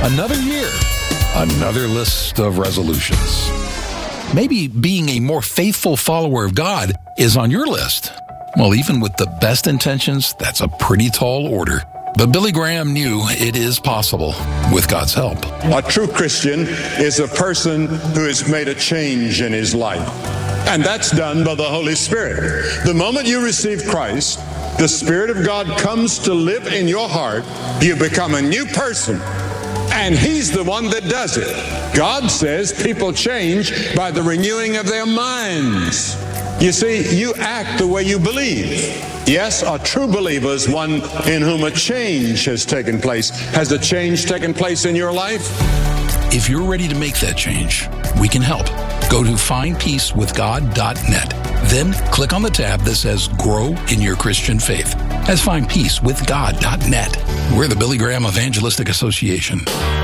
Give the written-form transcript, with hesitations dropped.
Another year, another list of resolutions. Maybe being a more faithful follower of God is on your list. Well, even with the best intentions, that's a pretty tall order. But Billy Graham knew it is possible with God's help. A true Christian is a person who has made a change in his life. And that's done by the Holy Spirit. The moment you receive Christ, the Spirit of God comes to live in your heart. You become a new person. And He's the one that does it. God says people change by the renewing of their minds. You see, you act the way you believe. Yes, a true believer is one in whom a change has taken place. Has a change taken place in your life? If you're ready to make that change, we can help. Go to findpeacewithgod.net. Then click on the tab that says Grow in Your Christian Faith. That's findpeacewithgod.net. We're the Billy Graham Evangelistic Association.